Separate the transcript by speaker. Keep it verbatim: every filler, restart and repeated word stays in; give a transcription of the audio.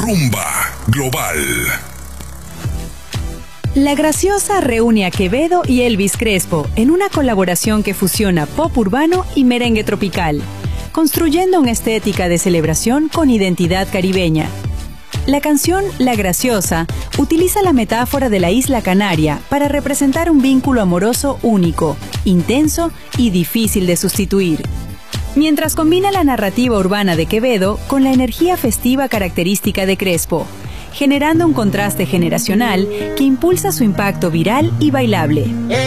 Speaker 1: Rumba Global.
Speaker 2: La Graciosa reúne a Quevedo y Elvis Crespo en una colaboración que fusiona pop urbano y merengue tropical, construyendo una estética de celebración con identidad caribeña. La canción La Graciosa utiliza la metáfora de la isla canaria para representar un vínculo amoroso único, intenso y difícil de sustituir. Mientras combina la narrativa urbana de Quevedo con la energía festiva característica de Crespo, generando un contraste generacional que impulsa su impacto viral y bailable.